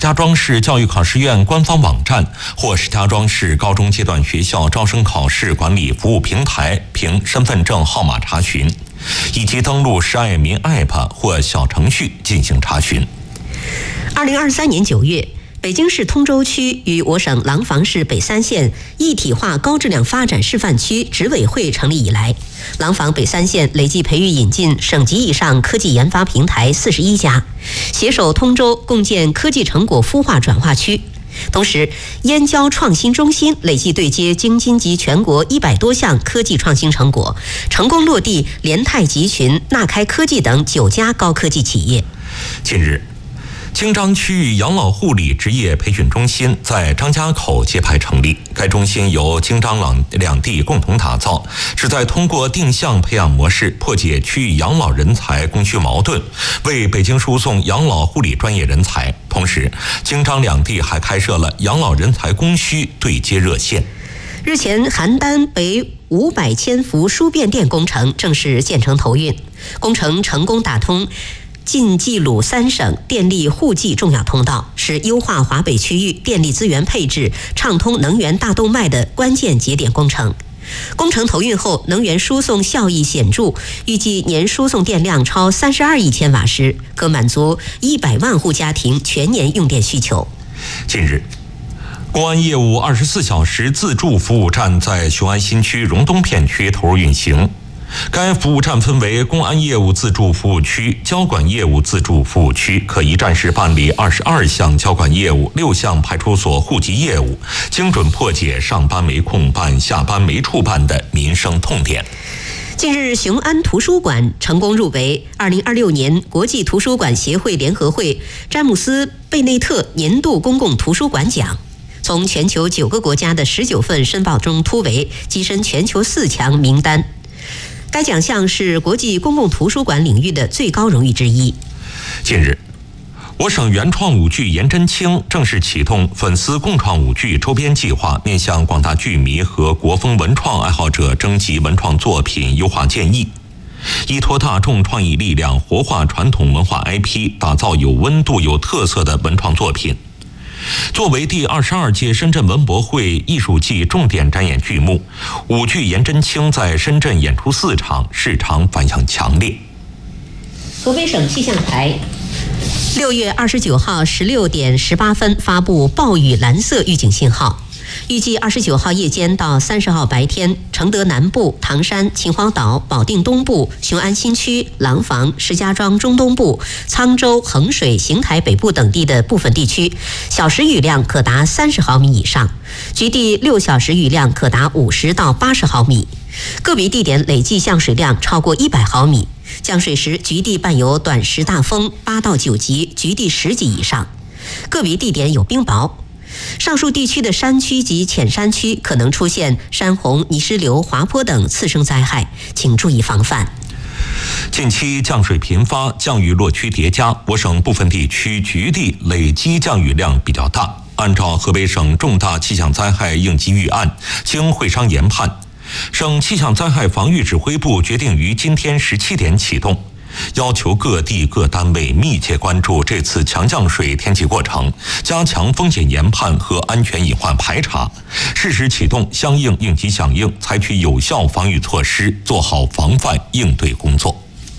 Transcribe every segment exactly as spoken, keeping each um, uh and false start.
家庄市教育考试院官方网站或石家庄市高中阶段学校招生考试管理服务平台凭身份证号码查询，以及登录市爱民 A P P 或小程序进行查询。 二零二三年九月，北京市通州区与我省廊坊市北三县一体化高质量发展示范区执委会成立以来，廊坊北三县累计培育引进省级以上科技研发平台四十一家，携手通州共建科技成果孵化转化区。同时，燕郊创新中心累计对接京津及全国一百多项科技创新成果，成功落地联泰集群、纳开科技等九家高科技企业。 近日，京张区域养老护理职业培训中心在张家口揭牌成立。该中心由京张两两地共同打造，旨在通过定向培养模式破解区域养老人才供需矛盾，为北京输送养老护理专业人才。同时，京张两地还开设了养老人才供需对接热线。 日前，邯郸北五百千伏输变电工程正式建成投运，工程成功打通晋冀鲁三省电力互济重要通道，是优化华北区域电力资源配置、畅通能源大动脉的关键节点工程。工程投运后，能源输送效益显著，预计年输送电量超三十二亿千瓦时，可满足一百万户家庭全年用电需求。 近日，公安业务二十四小时自助服务站在雄安新区荣东片区投入运行。该服务站分为公安业务自助服务区、交管业务自助服务区，可一站式办理二十二项交管业务、六项派出所户籍业务，精准破解上班没空办、下班没处办的民生痛点。 近日，雄安图书馆成功入围二零二六年国际图书馆协会联合会詹姆斯贝内特年度公共图书馆奖。从全球九个国家的十九份申报中突围，跻身全球四强名单。该奖项是国际公共图书馆领域的最高荣誉之一。 近日，我省原创舞剧颜真卿正式启动粉丝共创舞剧周边计划，面向广大剧迷和国风文创爱好者征集文创作品优化建议，依托大众创意力量，活化传统文化 I P， 打造有温度、有特色的文创作品。作为第二十二届深圳文博会艺术季重点展演剧目，舞剧颜真卿在深圳演出四场，市场反响强烈。 河北省气象台六月二十九号十六点十八分发布暴雨蓝色预警信号。预计二十九号夜间到三十号白天，承德南部、唐山、秦皇岛、保定东部、雄安新区、廊坊、石家庄中东部、沧州、衡水、邢台北部等地的部分地区，小时雨量可达三十毫米以上，局地六小时雨量可达五十到八十毫米，个别地点累计降水量超过一百毫米，降水时局地伴有短时大风八到九级，局地十级以上，个别地点有冰雹。上述地区的山区及浅山区可能出现山洪、泥石流、滑坡等次生灾害，请注意防范。 近期降水频发，降雨落区叠加，我省部分地区局地累积降雨量比较大。按照河北省重大气象灾害应急预案，经会商研判，省气象灾害防御指挥部决定于今天十七点启动，要求各地各单位密切关注这次强降水天气过程，加强风险研判和安全隐患排查，适时启动相应应急响应，采取有效防御措施，做好防范应对工作。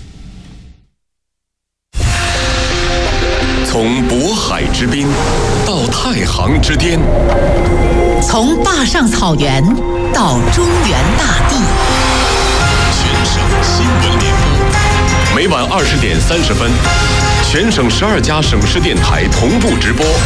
从渤海之滨到太行之巅， 从坝上草原到中原大地， 全省新闻联播，每晚二十点三十分，全省十二家省市电台同步直播。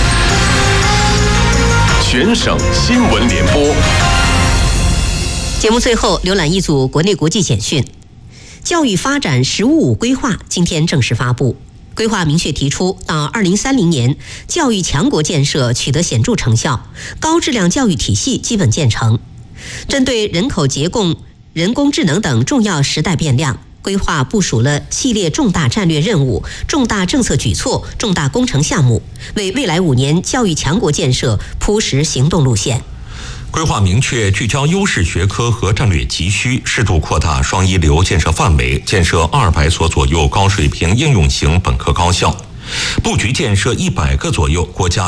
全省新闻联播。 节目最后，浏览一组国内国际简讯。教育发展“十五五”规划今天正式发布。规划明确提出，到二零三零年，教育强国建设取得显著成效，高质量教育体系基本建成。针对人口结构、人工智能等重要时代变量，规划部署了系列重大战略任务、重大政策举措、重大工程项目，为未来五年教育强国建设铺实行动路线。 规划明确聚焦优势学科和战略急需，适度扩大双一流建设范围，建设二百所左右高水平应用型本科高校，布局建设一百个左右国家